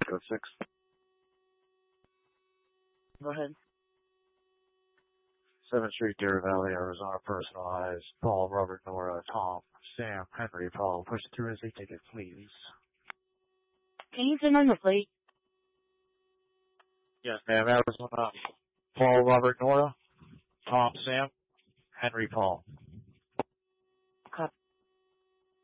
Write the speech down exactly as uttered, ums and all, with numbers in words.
Code six. Go ahead. seventh Street, Deer Valley, Arizona, personalized. Paul, Robert, Nora, Tom, Sam, Henry, Paul. Push through as a ticket, please. Can you turn on the plate? Yes, ma'am. Arizona. Paul, Robert, Nora, Tom, Sam, Henry, Paul.